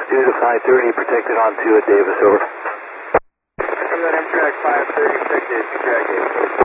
due to 530, protected on 2 at Davis, over. Amtrak 530, protected, track 8.